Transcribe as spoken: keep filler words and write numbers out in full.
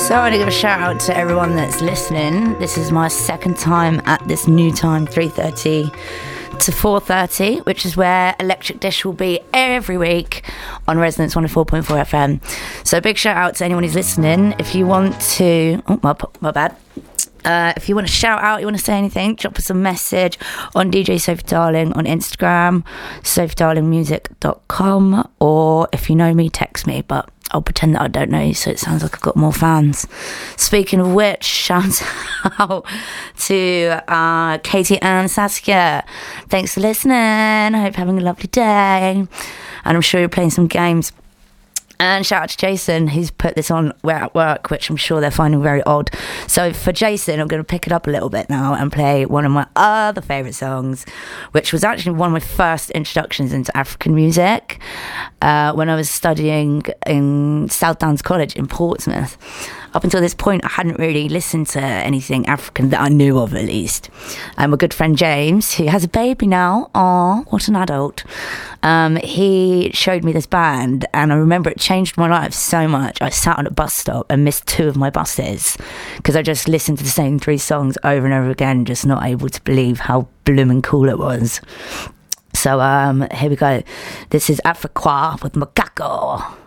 So I want to give a shout out to everyone that's listening. This is my second time at this new time, three thirty to four thirty, which is where Electric Dish will be every week on Resonance one oh four point four F M. So big shout out to anyone who's listening. If you want to... Oh, my, my bad. Uh, if you want to shout out, you want to say anything, drop us a message on D J Sophie Darling on Instagram, sophie darling music dot com, or if you know me, text me, but I'll pretend that I don't know you, so it sounds like I've got more fans. Speaking of which, shout out to uh, Katie and Saskia. Thanks for listening. I hope you're having a lovely day. And I'm sure you're playing some games. And shout out to Jason, who's put this on We're at Work, which I'm sure they're finding very odd. So for Jason, I'm going to pick it up a little bit now and play one of my other favourite songs, which was actually one of my first introductions into African music uh, when I was studying in South Downs College in Portsmouth. Up until this point, I hadn't really listened to anything African that I knew of, at least. And my good friend James, who has a baby now, aw, what an adult, um, he showed me this band, and I remember it changed my life so much. I sat on a bus stop and missed two of my buses because I just listened to the same three songs over and over again, just not able to believe how blooming cool it was. So um, here we go. This is Afriqua with Macaco.